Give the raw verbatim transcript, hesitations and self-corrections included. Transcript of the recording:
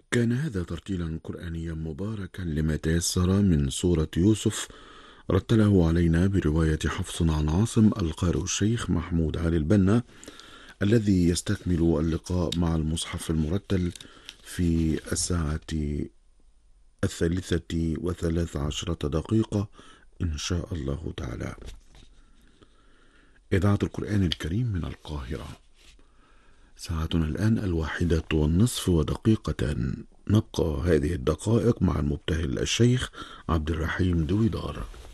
كان هذا ترتيلا قرآنيا مباركا لما تيسر من سورة يوسف، رتله علينا برواية حفص عن عاصم القارئ الشيخ محمود علي البنا، الذي يستكمل اللقاء مع المصحف المرتل في الساعة الثالثة وثلاث عشرة دقيقة إن شاء الله تعالى. إذاعة القرآن الكريم من القاهرة. ساعتنا الآن الواحدة والنصف ودقيقة. نبقى هذه الدقائق مع المبتهل الشيخ عبد الرحيم دويدار.